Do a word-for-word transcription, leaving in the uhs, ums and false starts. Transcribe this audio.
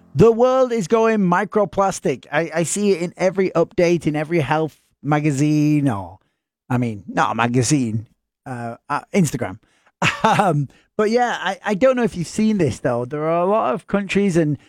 The world is going microplastic. I, I see it in every update, in every health magazine, or, I mean, not a magazine, uh, uh, Instagram. Um, but yeah, I, I don't know if you've seen this though. There are a lot of countries and